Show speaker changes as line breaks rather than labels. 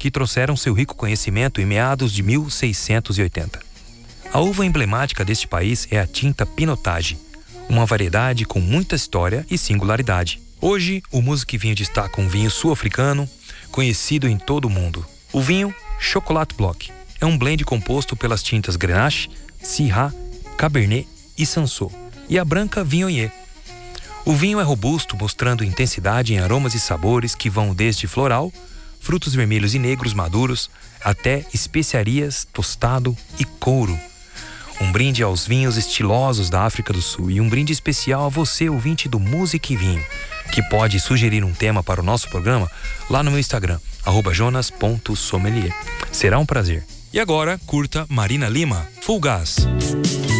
que trouxeram seu rico conhecimento em meados de 1680. A uva emblemática deste país é a tinta Pinotage, uma variedade com muita história e singularidade. Hoje, o Música e Vinho destaca um vinho sul-africano conhecido em todo o mundo. O vinho Chocolat Block é um blend composto pelas tintas Grenache, Syrah, Cabernet e Cinsault, e a branca Viognier. O vinho é robusto, mostrando intensidade em aromas e sabores que vão desde floral, frutos vermelhos e negros maduros, até especiarias, tostado e couro. Um brinde aos vinhos estilosos da África do Sul e um brinde especial a você, ouvinte do Música e Vinho, que pode sugerir um tema para o nosso programa lá no meu Instagram, @jonas.sommelier. Será um prazer. E agora, curta Marina Lima, Full Gas.